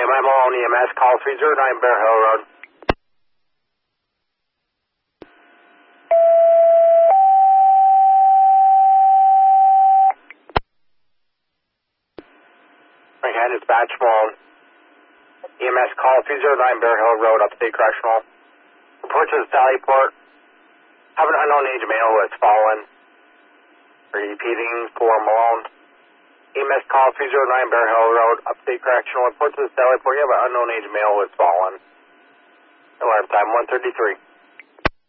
Ma'am, I'm on EMS. Call 309 Bear Hill Road. Okay, dispatch phone. EMS call 309 Bear Hill Road, Upstate Correctional. Report to the Sally Port. Have an unknown age male who has fallen. Repeating for Malone. EMS call 309 Bear Hill Road, Upstate Correctional. Report to the Sally Port. You have an unknown age male who has fallen. Alarm time 1:33.